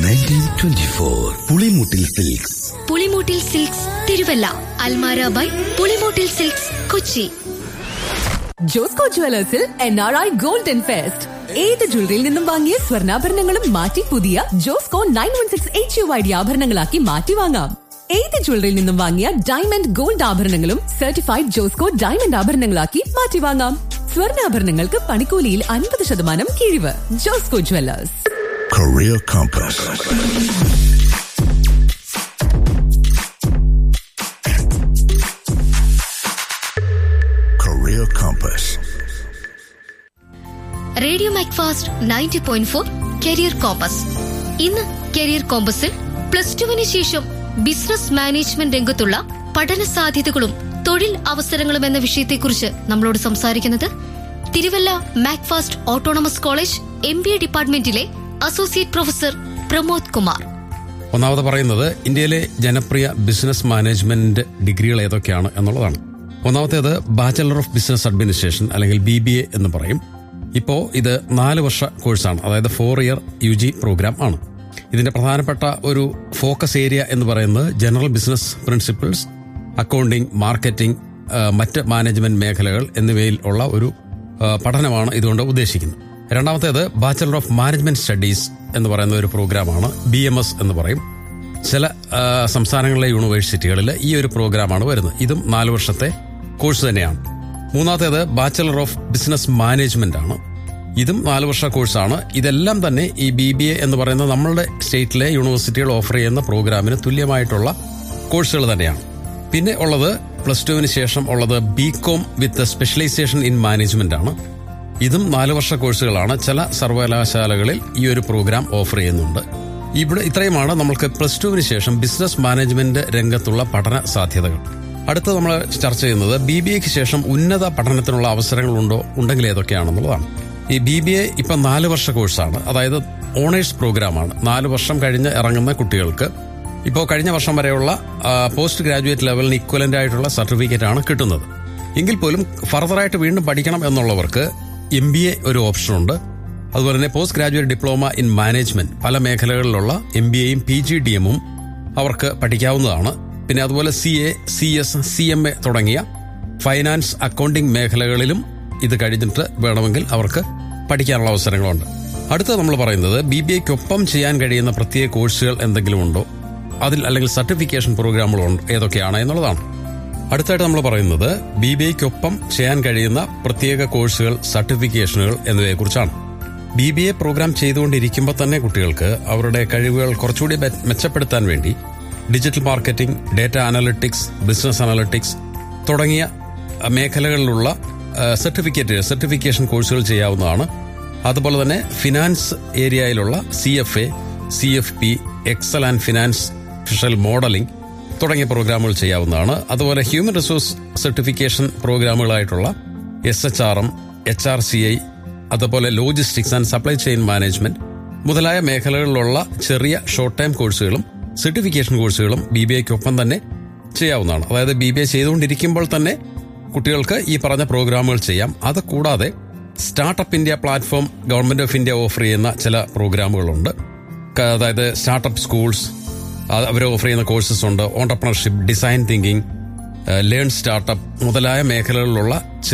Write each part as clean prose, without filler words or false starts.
1924 Pulimoottil silks. Pulimoottil silks Thiruvalla. Almara by Pulimoottil silks Kochi. Josco ജുവലേഴ്സിൽ NRI golden fest. ഏത് ജ്വല്ലറിയിൽ നിന്നും വാങ്ങിയ സ്വർണ്ണാഭരണങ്ങളും മാറ്റി പുതിയ ജോസ്കോ 916 HUID ആഭരണങ്ങളാക്കി മാറ്റി വാങ്ങാം. ഏത് ജ്വല്ലറിയിൽ നിന്നും വാങ്ങിയ ഡയമണ്ട് ഗോൾഡ് ആഭരണങ്ങളും സർട്ടിഫൈഡ് ജോസ്കോ ഡയമണ്ട് ആഭരണങ്ങളാക്കി മാറ്റി വാങ്ങാം. സ്വർണ്ണാഭരണങ്ങൾക്ക് പണിക്കൂലിയിൽ 50% കിഴിവ്. Josco jewellers. Career Compass. Career Compass. Radio Macfast 90.4 career compass. ഇന്ന് കരിയർ കോമ്പസിൽ +2 ശേഷം ബിസിനസ് മാനേജ്മെന്റ് രംഗത്തുള്ള പഠന സാധ്യതകളും തൊഴിൽ അവസരങ്ങളും എന്ന വിഷയത്തെക്കുറിച്ച് നമ്മളോട് സംസാരിക്കുന്നത് Thiruvalla Macfast autonomous college MBA ഡിപ്പാർട്ട്മെന്റിലെ associate professor Pramod Kumar. ഒന്നാമത് പറയുന്നത് ഇന്ത്യയിലെ ജനപ്രിയ ബിസിനസ് മാനേജ്മെന്റ് ഡിഗ്രികൾ ഏതൊക്കെയാണ് എന്നുള്ളതാണ്. ഒന്നാമത്തേത് ബാച്ചലർ ഓഫ് ബിസിനസ് അഡ്മിനിസ്ട്രേഷൻ അല്ലെങ്കിൽ BBA എന്ന് പറയും. ഇപ്പോൾ ഇത് 4 വർഷ കോഴ്സാണ്, അതായത് 4 ഇയർ UG പ്രോഗ്രാം ആണ്. ഇതിന്റെ പ്രധാനപ്പെട്ട ഒരു ഫോക്കസ് ഏരിയ എന്ന് പറയുന്നത് general business principles, accounting, marketing, മറ്റ് മാനേജ്മെന്റ് മേഖലകൾ എന്നിവയിൽ ഉള്ള ഒരു പഠനമാണ് ഇതുകൊണ്ട് ഉദ്ദേശിക്കുന്നത്. രണ്ടാമത്തേത് ബാച്ചലർ ഓഫ് മാനേജ്മെന്റ് സ്റ്റഡീസ് എന്ന് പറയുന്ന ഒരു പ്രോഗ്രാമാണ്, BMS എന്ന് പറയും. ചില സംസ്ഥാനങ്ങളിലെ യൂണിവേഴ്സിറ്റികളിൽ ഈ ഒരു പ്രോഗ്രാമാണ് വരുന്നത്. ഇതും 4 വർഷത്തെ കോഴ്സ് തന്നെയാണ്. മൂന്നാമത്തേത് ബാച്ചലർ ഓഫ് ബിസിനസ് മാനേജ്മെന്റ് ആണ്. ഇതും 4 വർഷ കോഴ്സാണ്. ഇതെല്ലാം തന്നെ ഈ BBA എന്ന് പറയുന്ന നമ്മളുടെ സ്റ്റേറ്റിലെ യൂണിവേഴ്സിറ്റികൾ ഓഫർ ചെയ്യുന്ന പ്രോഗ്രാമിന് തുല്യമായിട്ടുള്ള കോഴ്സുകൾ തന്നെയാണ്. പിന്നെ ഉള്ളത് +2 ശേഷം ഉള്ളത് BCom with specialisation in management ആണ്. ഇതും 4 വർഷ കോഴ്സുകളാണ്. ചില സർവകലാശാലകളിൽ ഈ ഒരു പ്രോഗ്രാം ഓഫർ ചെയ്യുന്നുണ്ട്. ഇവിടെ ഇത്രയുമാണ് നമ്മൾക്ക് +2 ശേഷം ബിസിനസ് മാനേജ്മെന്റ് രംഗത്തുള്ള പഠന സാധ്യതകൾ. അടുത്ത് നമ്മൾ ചർച്ച ചെയ്യുന്നത് BBAക്ക് ശേഷം ഉന്നത പഠനത്തിനുള്ള അവസരങ്ങൾ ഉണ്ടെങ്കിൽ ഏതൊക്കെയാണെന്നുള്ളതാണ്. ഈ BBA ഇപ്പം 4 വർഷ കോഴ്സാണ്, അതായത് ഓണേഴ്സ് പ്രോഗ്രാമാണ്. 4 വർഷം കഴിഞ്ഞ് ഇറങ്ങുന്ന കുട്ടികൾക്ക് ഇപ്പോൾ കഴിഞ്ഞ വർഷം വരെയുള്ള പോസ്റ്റ് ഗ്രാജുവേറ്റ് ലെവലിന് ഇക്വലന്റ് ആയിട്ടുള്ള സർട്ടിഫിക്കറ്റ് ആണ് കിട്ടുന്നത്. എങ്കിൽ പോലും ഫർദറായിട്ട് വീണ്ടും പഠിക്കണം എന്നുള്ളവർക്ക് MBA ഒരു ഓപ്ഷനുണ്ട്. അതുപോലെ തന്നെ post graduate diploma in management, പല മേഖലകളിലുള്ള MBAയും PGDM-ഉം അവർക്ക് പഠിക്കാവുന്നതാണ്. പിന്നെ അതുപോലെ CA, CS, CMA തുടങ്ങിയ ഫൈനാൻസ്, അക്കൗണ്ടിംഗ് മേഖലകളിലും ഇത് കഴിഞ്ഞിട്ട് വേണമെങ്കിൽ അവർക്ക് പഠിക്കാനുള്ള അവസരങ്ങളുണ്ട്. അടുത്ത നമ്മൾ പറയുന്നത് BBAക്കൊപ്പം ചെയ്യാൻ കഴിയുന്ന പ്രത്യേക കോഴ്സുകൾ എന്തെങ്കിലും ഉണ്ടോ, അതിൽ അല്ലെങ്കിൽ സർട്ടിഫിക്കേഷൻ പ്രോഗ്രാമുകൾ ഏതൊക്കെയാണ് എന്നുള്ളതാണ്. അടുത്തായിട്ട് നമ്മൾ പറയുന്നത് BBAക്കൊപ്പം ചെയ്യാൻ കഴിയുന്ന പ്രത്യേക കോഴ്സുകൾ, സർട്ടിഫിക്കേഷനുകൾ എന്നിവയെക്കുറിച്ചാണ്. BBA പ്രോഗ്രാം ചെയ്തുകൊണ്ടിരിക്കുമ്പോൾ തന്നെ കുട്ടികൾക്ക് അവരുടെ കഴിവുകൾ കുറച്ചുകൂടി മെച്ചപ്പെടുത്താൻ വേണ്ടി digital marketing, data analytics, business analytics തുടങ്ങിയ മേഖലകളിലുള്ള സർട്ടിഫിക്കേഷൻ കോഴ്സുകൾ ചെയ്യാവുന്നതാണ്. അതുപോലെ തന്നെ ഫിനാൻസ് ഏരിയയിലുള്ള CFA, CFP, Excel and finance ഫിഷൽ modelling തുടങ്ങിയ പ്രോഗ്രാമുകൾ ചെയ്യാവുന്നതാണ്. അതുപോലെ human resource certification പ്രോഗ്രാമുകളായിട്ടുള്ള SHRM, HRCI, അതുപോലെ logistics and supply chain management മുതലായ മേഖലകളിലുള്ള ചെറിയ ഷോർട്ട് ടൈം കോഴ്സുകളും സർട്ടിഫിക്കേഷൻ കോഴ്സുകളും BBAക്കൊപ്പം തന്നെ ചെയ്യാവുന്നതാണ്. അതായത് BBA ചെയ്തുകൊണ്ടിരിക്കുമ്പോൾ തന്നെ കുട്ടികൾക്ക് ഈ പറഞ്ഞ പ്രോഗ്രാമുകൾ ചെയ്യാം. അത് കൂടാതെ startup India platform government of India offer ചെയ്യുന്ന ചില പ്രോഗ്രാമുകളുണ്ട്. അതായത് സ്റ്റാർട്ടപ്പ് സ്കൂൾസ്, അവർ ഓഫർ ചെയ്യുന്ന കോഴ്സസ് ഉണ്ട്. Entrepreneurship, design thinking, learn startup മുതലായ മേഖലകളിലുള്ള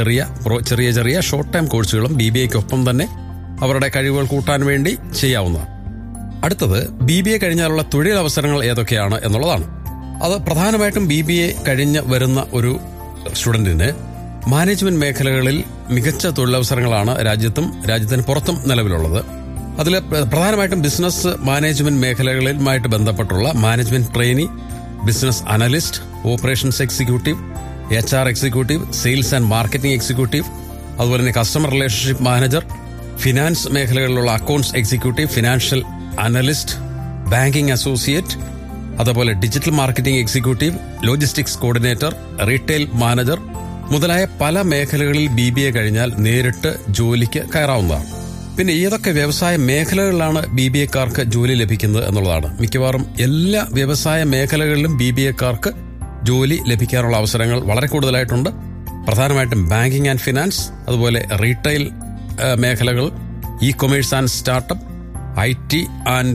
ചെറിയ ഷോർട്ട് ടൈം കോഴ്സുകളും BBAക്കൊപ്പം തന്നെ അവരുടെ കഴിവുകൾ കൂട്ടാൻ വേണ്ടി ചെയ്യാവുന്നതാണ്. അടുത്തത് BBA കഴിഞ്ഞാലുള്ള തൊഴിലവസരങ്ങൾ ഏതൊക്കെയാണ് എന്നുള്ളതാണ്. അത് പ്രധാനമായിട്ടും BBA കഴിഞ്ഞ് വരുന്ന ഒരു സ്റ്റുഡന്റിന് മാനേജ്മെന്റ് മേഖലകളിൽ മികച്ച തൊഴിലവസരങ്ങളാണ് രാജ്യത്തിന് പുറത്തും നിലവിലുള്ളത്. അതിൽ പ്രധാനമായിട്ടും ബിസിനസ് മാനേജ്മെന്റ് മേഖലകളുമായിട്ട് ബന്ധപ്പെട്ടുള്ള management trainee, business analyst, operations executive, HR executive, sales and marketing executive, അതുപോലെ തന്നെ കസ്റ്റമർ റിലേഷൻഷിപ്പ് മാനേജർ, ഫിനാൻസ് മേഖലകളിലുള്ള accounts executive, financial analyst, banking associate, അതുപോലെ digital marketing executive, logistics coordinator, retail manager മുതലായ പല മേഖലകളിൽ BBA കഴിഞ്ഞാൽ നേരിട്ട് ജോലിക്ക് കയറാവുന്നതാണ്. പിന്നെ ഏതൊക്കെ വ്യവസായ മേഖലകളിലാണ് BBAക്കാർക്ക് ജോലി ലഭിക്കുന്നത് എന്നുള്ളതാണ്. മിക്കവാറും എല്ലാ വ്യവസായ മേഖലകളിലും BBAക്കാർക്ക് ജോലി ലഭിക്കാനുള്ള അവസരങ്ങൾ വളരെ കൂടുതലായിട്ടുണ്ട്. പ്രധാനമായിട്ടും ബാങ്കിംഗ് ആൻഡ് ഫിനാൻസ്, അതുപോലെ റീറ്റെയിൽ മേഖലകൾ, E commerce and startup, IT and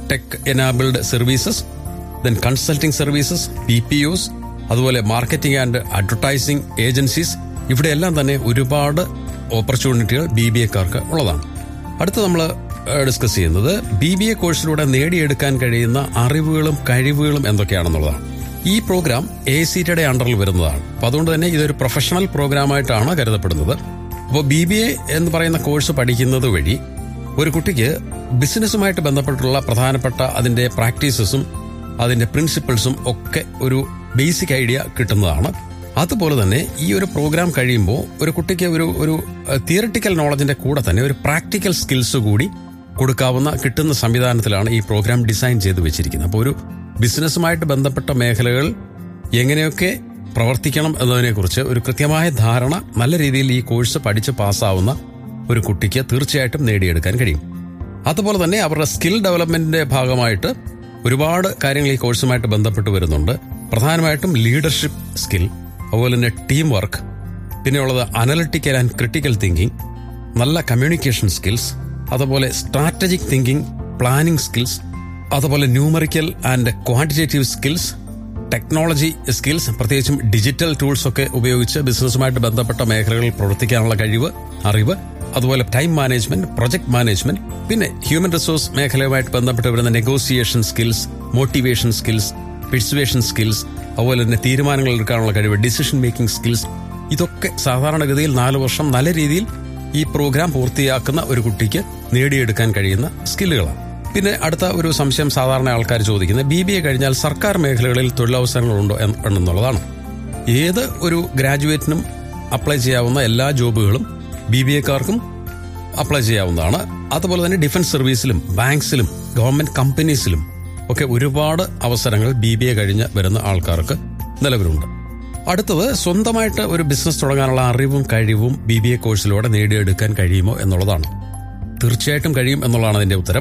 tech enabled services, then consulting services, PPOs, അതുപോലെ മാർക്കറ്റിംഗ് ആൻഡ് അഡ്വർടൈസിംഗ് ഏജൻസീസ്. ഇവിടെയെല്ലാം തന്നെ ഒരുപാട് ഓപ്പർച്യൂണിറ്റികൾ BBAക്കാർക്ക് ഉള്ളതാണ്. അടുത്ത് നമ്മൾ ഡിസ്കസ് ചെയ്യുന്നത് BBA കോഴ്സിലൂടെ നേടിയെടുക്കാൻ കഴിയുന്ന അറിവുകളും കഴിവുകളും എന്തൊക്കെയാണെന്നുള്ളതാണ്. ഈ പ്രോഗ്രാം AICTEയുടെ അണ്ടറിൽ വരുന്നതാണ്. അപ്പോൾ അതുകൊണ്ട് തന്നെ ഇതൊരു പ്രൊഫഷണൽ പ്രോഗ്രാമായിട്ടാണ് കരുതപ്പെടുന്നത്. അപ്പോൾ BBA എന്ന് പറയുന്ന കോഴ്സ് പഠിക്കുന്നത് വഴി ഒരു കുട്ടിക്ക് ബിസിനസ്സുമായിട്ട് ബന്ധപ്പെട്ടുള്ള പ്രധാനപ്പെട്ട അതിന്റെ പ്രാക്ടീസസും അതിന്റെ പ്രിൻസിപ്പിൾസും ഒക്കെ ഒരു ബേസിക് ഐഡിയ കിട്ടുന്നതാണ്. അതുപോലെ തന്നെ ഈ ഒരു പ്രോഗ്രാം കഴിയുമ്പോൾ ഒരു കുട്ടിക്ക് ഒരു തിയറിറ്റിക്കൽ നോളജിന്റെ കൂടെ തന്നെ ഒരു പ്രാക്ടിക്കൽ സ്കിൽസ് കൂടി കിട്ടുന്ന സംവിധാനത്തിലാണ് ഈ പ്രോഗ്രാം ഡിസൈൻ ചെയ്ത് വെച്ചിരിക്കുന്നത്. അപ്പോൾ ഒരു ബിസിനസ്സുമായിട്ട് ബന്ധപ്പെട്ട മേഖലകൾ എങ്ങനെയൊക്കെ പ്രവർത്തിക്കണം എന്നതിനെക്കുറിച്ച് ഒരു കൃത്യമായ ധാരണ നല്ല രീതിയിൽ ഈ കോഴ്സ് പഠിച്ച് പാസ്സാവുന്ന ഒരു കുട്ടിക്ക് തീർച്ചയായിട്ടും നേടിയെടുക്കാൻ കഴിയും. അതുപോലെ തന്നെ അവരുടെ സ്കിൽ ഡെവലപ്മെന്റിന്റെ ഭാഗമായിട്ട് ഒരുപാട് കാര്യങ്ങൾ ഈ കോഴ്സുമായിട്ട് ബന്ധപ്പെട്ട് വരുന്നുണ്ട്. പ്രധാനമായിട്ടും ലീഡർഷിപ്പ് സ്കിൽ, അതുപോലെ തന്നെ ടീം വർക്ക്, പിന്നെയുള്ളത് അനലിറ്റിക്കൽ ആൻഡ് ക്രിട്ടിക്കൽ തിങ്കിങ്, നല്ല കമ്മ്യൂണിക്കേഷൻ സ്കിൽസ്, അതുപോലെ സ്ട്രാറ്റജിക് തിങ്കിങ്, പ്ലാനിംഗ് സ്കിൽസ്, അതുപോലെ numerical and quantitative skills, technology skills, പ്രത്യേകിച്ചും ഡിജിറ്റൽ ടൂൾസ് ഒക്കെ ഉപയോഗിച്ച് ബിസിനസ്സുമായിട്ട് ബന്ധപ്പെട്ട മേഖലകളിൽ പ്രവർത്തിക്കാനുള്ള അറിവ്, അതുപോലെ ടൈം മാനേജ്മെന്റ്, പ്രൊജക്ട് മാനേജ്മെന്റ്, പിന്നെ ഹ്യൂമൻ റിസോഴ്സ് മേഖലയുമായിട്ട് ബന്ധപ്പെട്ട് വരുന്ന negotiation skills, motivation skills, persuasion skills, അതുപോലെ തന്നെ തീരുമാനങ്ങൾ എടുക്കാനുള്ള കഴിവ്, ഡിസിഷൻ മേക്കിംഗ് സ്കിൽസ്. ഇതൊക്കെ സാധാരണഗതിയിൽ 4 വർഷം നല്ല രീതിയിൽ ഈ പ്രോഗ്രാം പൂർത്തിയാക്കുന്ന ഒരു കുട്ടിക്ക് നേടിയെടുക്കാൻ കഴിയുന്ന സ്കില്ലുകളാണ്. പിന്നെ അടുത്ത ഒരു സംശയം സാധാരണ ആൾക്കാർ ചോദിക്കുന്നത് BBA കഴിഞ്ഞാൽ സർക്കാർ മേഖലകളിൽ തൊഴിലവസരങ്ങളുണ്ടോ എന്നുള്ളതാണ്. ഏത് ഒരു ഗ്രാജുവേറ്റിനും അപ്ലൈ ചെയ്യാവുന്ന എല്ലാ ജോബുകളും BBAക്കാർക്കും അപ്ലൈ ചെയ്യാവുന്നതാണ്. അതുപോലെ തന്നെ ഡിഫൻസ് സർവീസിലും ബാങ്ക്സിലും ഗവൺമെന്റ് കമ്പനീസിലും ഒക്കെ ഒരുപാട് അവസരങ്ങൾ BBA കഴിഞ്ഞ് വരുന്ന ആൾക്കാർക്ക് നിലവിലുണ്ട്. അടുത്തത് സ്വന്തമായിട്ട് ഒരു ബിസിനസ് തുടങ്ങാനുള്ള അറിവും കഴിവും BBA കോഴ്സിലൂടെ നേടിയെടുക്കാൻ കഴിയുമോ എന്നുള്ളതാണ്. തീർച്ചയായിട്ടും കഴിയും എന്നുള്ളതാണ് അതിന്റെ ഉത്തരം.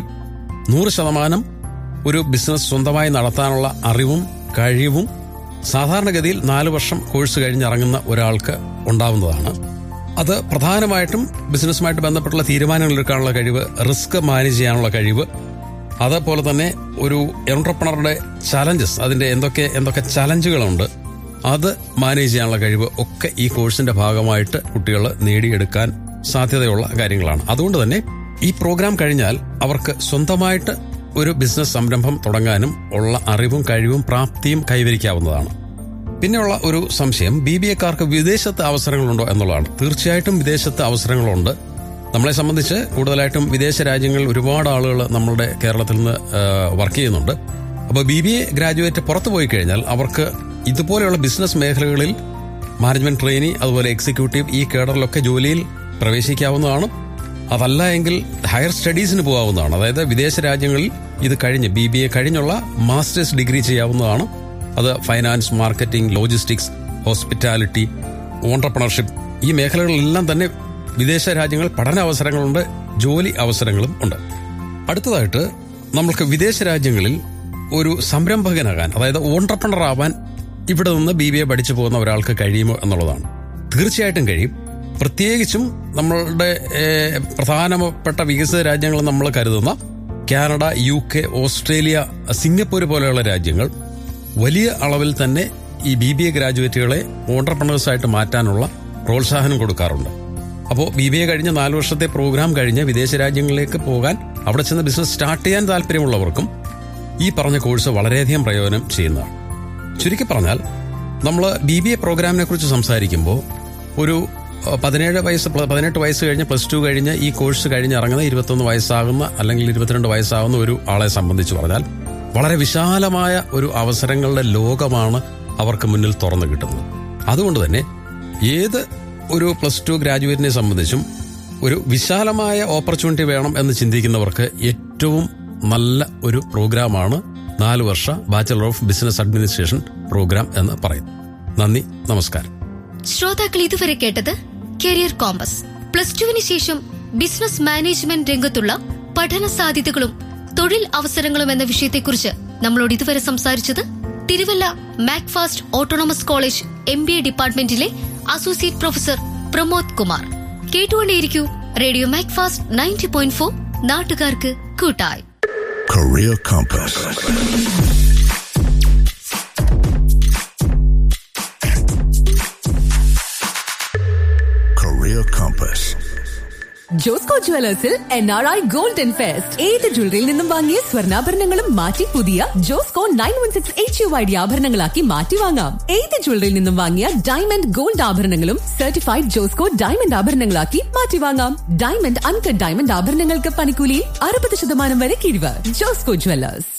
100% ഒരു ബിസിനസ് സ്വന്തമായി നടത്താനുള്ള അറിവും കഴിവും സാധാരണഗതിയിൽ 4 വർഷം കോഴ്സ് കഴിഞ്ഞിറങ്ങുന്ന ഒരാൾക്ക് ഉണ്ടാവുന്നതാണ്. അത് പ്രധാനമായിട്ടും ബിസിനസ്സുമായിട്ട് ബന്ധപ്പെട്ടുള്ള തീരുമാനങ്ങൾ എടുക്കാനുള്ള കഴിവ്, റിസ്ക് മാനേജ് ചെയ്യാനുള്ള കഴിവ്, അതേപോലെ തന്നെ ഒരു എന്റർപ്രണറുടെ ചലഞ്ചസ്, അതിന്റെ എന്തൊക്കെ ചലഞ്ചുകളുണ്ട് അത് മാനേജ് ചെയ്യാനുള്ള കഴിവ് ഒക്കെ ഈ കോഴ്സിന്റെ ഭാഗമായിട്ട് കുട്ടികൾ നേടിയെടുക്കാൻ സാധ്യതയുള്ള കാര്യങ്ങളാണ്. അതുകൊണ്ട് തന്നെ ഈ പ്രോഗ്രാം കഴിഞ്ഞാൽ അവർക്ക് സ്വന്തമായിട്ട് ഒരു ബിസിനസ് സംരംഭം തുടങ്ങാനും ഉള്ള അറിവും കഴിവും പ്രാപ്തിയും കൈവരിക്കാവുന്നതാണ്. പിന്നെയുള്ള ഒരു സംശയം BBAക്കാർക്ക് വിദേശത്ത് അവസരങ്ങളുണ്ടോ എന്നുള്ളതാണ്. തീർച്ചയായിട്ടും വിദേശത്ത് അവസരങ്ങളുണ്ട്. നമ്മളെ സംബന്ധിച്ച് കൂടുതലായിട്ടും വിദേശ രാജ്യങ്ങളിൽ ഒരുപാട് ആളുകൾ നമ്മളുടെ കേരളത്തിൽ നിന്ന് വർക്ക് ചെയ്യുന്നുണ്ട്. അപ്പോൾ BBA ഗ്രാജുവേറ്റ് പുറത്തു പോയി കഴിഞ്ഞാൽ അവർക്ക് ഇതുപോലെയുള്ള ബിസിനസ് മേഖലകളിൽ മാനേജ്മെന്റ് ട്രെയിനി, അതുപോലെ എക്സിക്യൂട്ടീവ്, ഈ കേഡറിലൊക്കെ ജോലിയിൽ പ്രവേശിക്കാവുന്നതാണ്. അതല്ല എങ്കിൽ ഹയർ സ്റ്റഡീസിന് പോകാവുന്നതാണ്. അതായത് വിദേശ രാജ്യങ്ങളിൽ ഇത് കഴിഞ്ഞ് BBA കഴിഞ്ഞുള്ള മാസ്റ്റേഴ്സ് ഡിഗ്രി ചെയ്യാവുന്നതാണ്. അത് finance, marketing, logistics, hospitality, entrepreneurship, ഈ മേഖലകളിലെല്ലാം തന്നെ വിദേശ രാജ്യങ്ങളിൽ പഠന അവസരങ്ങളുണ്ട്, ജോലി അവസരങ്ങളും ഉണ്ട്. അടുത്തതായിട്ട് നമ്മൾക്ക് വിദേശ രാജ്യങ്ങളിൽ ഒരു സംരംഭകനാകാൻ, അതായത് ഓൺട്രപ്രണർ ആവാൻ ഇവിടെ നിന്ന് BBA പഠിച്ചു പോകുന്ന ഒരാൾക്ക് കഴിയുമോ എന്നുള്ളതാണ്. തീർച്ചയായിട്ടും കഴിയും. പ്രത്യേകിച്ചും നമ്മളുടെ പ്രധാനപ്പെട്ട വികസിത രാജ്യങ്ങൾ നമ്മൾ കരുതുന്ന കാനഡ, UK, ഓസ്ട്രേലിയ, സിംഗപ്പൂർ പോലെയുള്ള രാജ്യങ്ങൾ വലിയ അളവിൽ തന്നെ ഈ BBA ഗ്രാജുവേറ്റുകളെ ഓൺട്രപ്രണേഴ്സായിട്ട് മാറ്റാനുള്ള പ്രോത്സാഹനം കൊടുക്കാറുണ്ട്. അപ്പോൾ BBA കഴിഞ്ഞ 4 വർഷത്തെ പ്രോഗ്രാം കഴിഞ്ഞ് വിദേശ രാജ്യങ്ങളിലേക്ക് പോകാൻ, അവിടെ ചെന്ന് ബിസിനസ് സ്റ്റാർട്ട് ചെയ്യാൻ താല്പര്യമുള്ളവർക്കും ഈ പറഞ്ഞ കോഴ്സ് വളരെയധികം പ്രയോജനം ചെയ്യുന്നതാണ്. ചുരുക്കി പറഞ്ഞാൽ നമ്മൾ BBA പ്രോഗ്രാമിനെ കുറിച്ച് സംസാരിക്കുമ്പോൾ ഒരു 18 വയസ്സ് കഴിഞ്ഞ് +2 കഴിഞ്ഞ് ഈ കോഴ്സ് കഴിഞ്ഞിറങ്ങുന്ന 21 വയസ്സാകുന്ന അല്ലെങ്കിൽ 22 വയസ്സാകുന്ന ഒരു ആളെ സംബന്ധിച്ച് പറഞ്ഞാൽ വളരെ വിശാലമായ ഒരു അവസരങ്ങളുടെ ലോകമാണ് അവർക്ക് മുന്നിൽ തുറന്നു കിട്ടുന്നത്. അതുകൊണ്ട് തന്നെ ഏത് ഒരു +2 ഗ്രാജുവേറ്റിനെ സംബന്ധിച്ചും ഒരു വിശാലമായ ഓപ്പർച്യൂണിറ്റി വേണം എന്ന് ചിന്തിക്കുന്നവർക്ക് ഏറ്റവും നല്ല ഒരു പ്രോഗ്രാമാണ് 4 വർഷ bachelor of business administration programme എന്ന് പറയുന്നു. നന്ദി, നമസ്കാരം. ശ്രോതാക്കൾ ഇതുവരെ കേട്ടത് കരിയർ കോമ്പസ്. +2 ശേഷം ബിസിനസ് മാനേജ്മെന്റ് രംഗത്തുള്ള പഠന സാധ്യതകളും തൊഴിൽ അവസരങ്ങളും എന്ന വിഷയത്തെക്കുറിച്ച് നമ്മളോട് ഇതുവരെ സംസാരിച്ചത് Thiruvalla Macfast autonomous college MBA ഡിപ്പാർട്ട്മെന്റിലെ associate professor Pramod Kumar. കേട്ടുകൊണ്ടേയിരിക്കൂ റേഡിയോ മാക്ഫാസ്റ്റ് 90.4, നാട്ടുകാർക്ക് കൂട്ടായി. Career Compass. Career Compass. Josco ജുവലേഴ്സിൽ NRI golden fest. ഏത് ജ്വല്ലറിയിൽ നിന്നും വാങ്ങിയ സ്വർണ്ണാഭരണങ്ങളും മാറ്റി പുതിയ ജോസ്കോ 916 HUID ആഭരണങ്ങളാക്കി മാറ്റി വാങ്ങാം. ഏത് ജ്വല്ലറിയിൽ നിന്നും വാങ്ങിയ ഡയമണ്ട് ഗോൾഡ് ആഭരണങ്ങളും സർട്ടിഫൈഡ് ജോസ്കോ ഡയമണ്ട് ആഭരണങ്ങളാക്കി മാറ്റി വാങ്ങാം. ഡയമണ്ട് അൺകട്ട് ഡയമണ്ട് ആഭരണങ്ങൾക്ക് പണിക്കൂലിയിൽ 60% വരെ കിഴിവ്. ജോസ്കോ ജുവലേഴ്സ്.